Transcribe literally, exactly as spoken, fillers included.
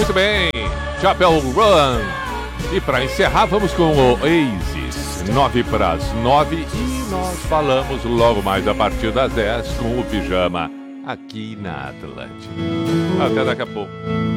Muito bem, Chapéu Run. E para encerrar, vamos com o Oasis, nove para as nove. E nós falamos logo mais a partir das dez com o Pijama aqui na Atlântida. Até daqui a pouco.